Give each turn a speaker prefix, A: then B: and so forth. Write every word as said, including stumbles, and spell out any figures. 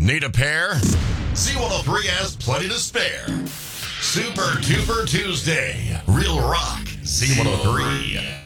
A: Need a pair? Z one oh three has plenty to spare. Super Duper Tuesday. Real rock. Z one oh three.